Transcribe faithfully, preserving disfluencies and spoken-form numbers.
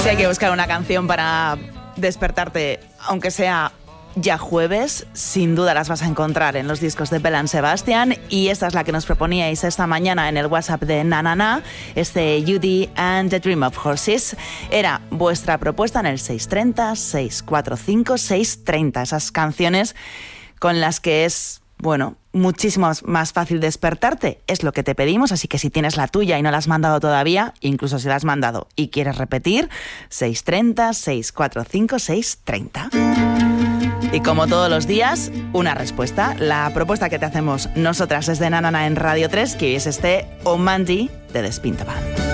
Si hay que buscar una canción para despertarte, aunque sea ya jueves, sin duda las vas a encontrar en los discos de Belle and Sebastian, y esta es la que nos proponíais esta mañana en el WhatsApp de Nanana, este Judy and the Dream of Horses. Era vuestra propuesta en el seis tres cero, seis cuatro cinco, seis tres cero, esas canciones con las que es, bueno, muchísimo más fácil despertarte, es lo que te pedimos, así que si tienes la tuya y no la has mandado todavía, incluso si la has mandado y quieres repetir, seis tres cero, seis cuatro cinco, seis tres cero. Y como todos los días, una respuesta. La propuesta que te hacemos nosotras desde Nanana en Radio tres, que hoy es este O Mandy de The Spin Band.